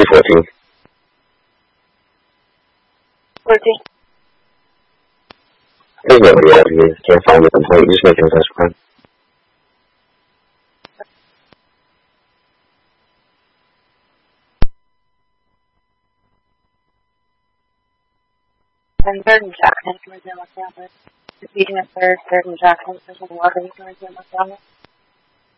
14. 14. There's nobody out here. Can't find the complaint. You're just making a test crime. And 3rd and Jackson, towards Los Angeles. Repeating a 3rd and Jackson, there's one walking towards Los Angeles.